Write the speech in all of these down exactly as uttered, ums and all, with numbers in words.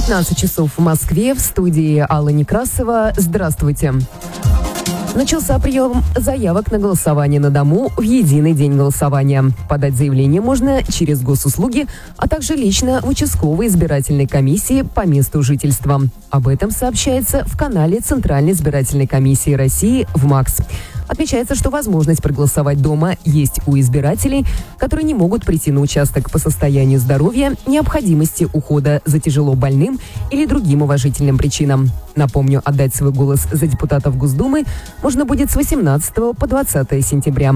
пятнадцать часов в Москве, в студии Алла Некрасова. Здравствуйте. Начался прием заявок на голосование на дому в единый день голосования. Подать заявление можно через госуслуги, а также лично в участковой избирательной комиссии по месту жительства. Об этом сообщается в канале Центральной избирательной комиссии России в МАКС. Отмечается, что возможность проголосовать дома есть у избирателей, которые не могут прийти на участок по состоянию здоровья, необходимости ухода за тяжело больным или другим уважительным причинам. Напомню, отдать свой голос за депутатов Госдумы можно будет с восемнадцатого по двадцатое сентября.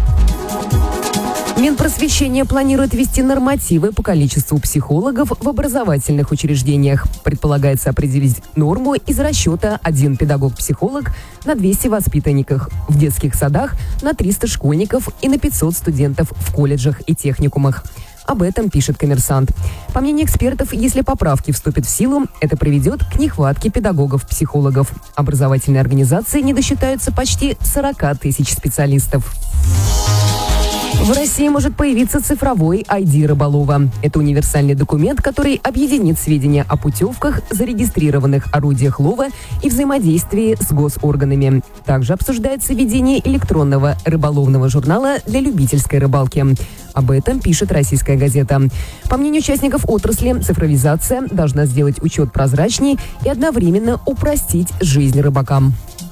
Минпросвещение планирует ввести нормативы по количеству психологов в образовательных учреждениях. Предполагается определить норму из расчета один педагог-психолог на двести воспитанников в детских садах, на триста школьников и на пятьсот студентов в колледжах и техникумах. Об этом пишет «Коммерсант». По мнению экспертов, если поправки вступят в силу, это приведет к нехватке педагогов-психологов. Образовательные организации не досчитаются почти сорок тысяч специалистов. В России может появиться цифровой ай ди рыболова. Это универсальный документ, который объединит сведения о путевках, зарегистрированных орудиях лова и взаимодействии с госорганами. Также обсуждается введение электронного рыболовного журнала для любительской рыбалки. Об этом пишет «Российская газета». По мнению участников отрасли, цифровизация должна сделать учет прозрачнее и одновременно упростить жизнь рыбакам.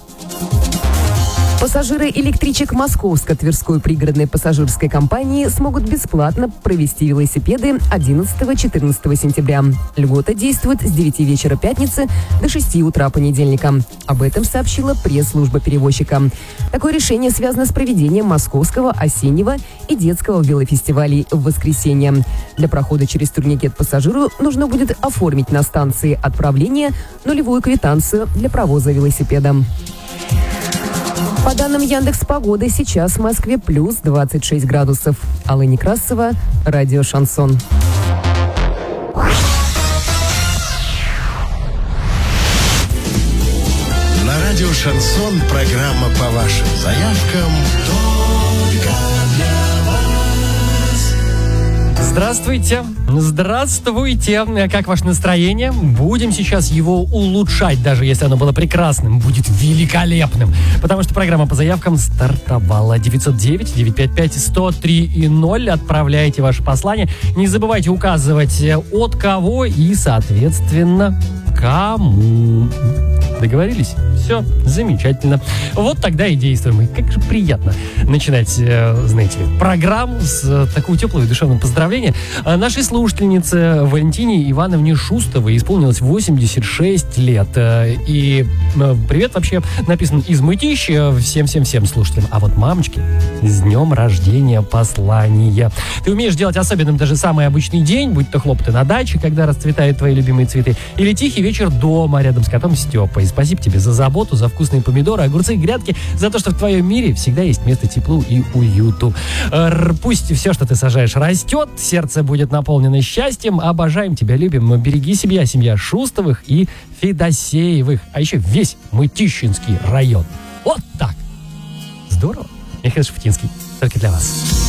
Пассажиры электричек Московско-Тверской пригородной пассажирской компании смогут бесплатно провести велосипеды одиннадцатого-четырнадцатого сентября. Льгота действует с девяти вечера пятницы до шести утра понедельника. Об этом сообщила пресс-служба перевозчика. Такое решение связано с проведением московского осеннего и детского велофестивалей в воскресенье. Для прохода через турникет пассажиру нужно будет оформить на станции отправления нулевую квитанцию для провоза велосипеда. По данным Яндекс.Погоды, сейчас в Москве плюс двадцать шесть градусов. Алла Некрасова, радио «Шансон». На радио «Шансон» программа по вашим заявкам только для вас. Здравствуйте, здравствуйте. Как ваше настроение? Будем сейчас его улучшать, даже если оно было прекрасным, будет великолепным. Потому что программа по заявкам стартовала. девятьсот девять девятьсот пятьдесят пять сто три ноль. Отправляйте ваше послание. Не забывайте указывать от кого и, соответственно, кому. Договорились? Все, замечательно. Вот тогда и действуем. И как же приятно начинать, знаете, программу с такого теплого и душевного поздравления. Нашей слушательнице Валентине Ивановне Шустовой исполнилось восемьдесят шесть лет. И привет вообще написан из Мытища всем-всем-всем слушателям. А вот мамочке с днем рождения послания. Ты умеешь делать особенным даже самый обычный день, будь то хлопоты на даче, когда расцветают твои любимые цветы, или тихий вечер дома рядом с котом Степой. Спасибо тебе за заботу, за вкусные помидоры, огурцы, грядки, за то, что в твоем мире всегда есть место теплу и уюту. Пусть все, что ты сажаешь, растет, сердце будет наполнено счастьем. Обожаем тебя, любим. Береги себя, семья Шустовых и Федосеевых, а еще весь Мытищинский район. Вот так. Здорово. Михаил Шафутинский. Только для вас.